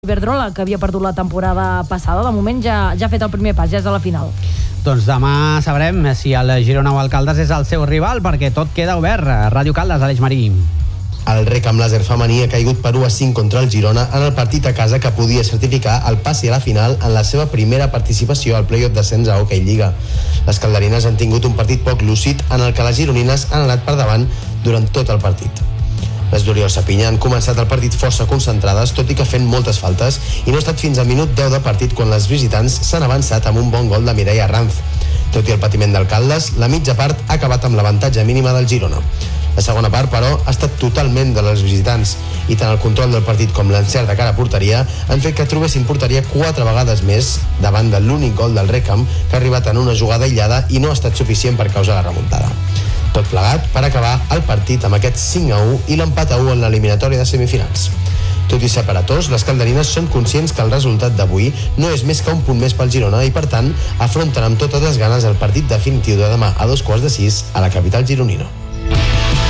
Iberdrola, que havia perdut la temporada passada, de moment ja ha fet el primer pas, ja és a la final. Doncs demà sabrem si el Girona o el Caldes és el seu rival, perquè tot queda obert. Ràdio Caldes, Aleix Marí. El Rec amb làser femení ha caigut per 1-5 contra el Girona en el partit a casa que podia certificar el passi a la final en la seva primera participació al play-off d'ascens a Hockey Lliga. Les calderines han tingut un partit poc lúcid en el que les gironines han anat per davant durant tot el partit. Les d'Oriol Sapinya han començat el partit força concentrades, tot i que fent moltes faltes, i no ha estat fins al minut 10 de partit quan les visitants s'han avançat amb un bon gol de Mireia Ranz. Tot i el patiment del Caldes, la mitja part ha acabat amb l'avantatge mínima del Girona. La segona part, però, ha estat totalment de les visitants, i tant el control del partit com l'encert de cara a porteria han fet que trobessin porteria 4 vegades més davant de l'únic gol del Recam, que ha arribat en una jugada aïllada i no ha estat suficient per causar la remuntada. Tot plegat per acabar el partit amb aquest 5-1 i l'empat a 1 en l'eliminatòria de semifinals. Tot i ser paratós, les calderines són conscients que el resultat d'avui no és més que un punt més pel Girona i, per tant, afronten amb totes les ganes el partit definitiu de demà a 5:15 a la capital gironina.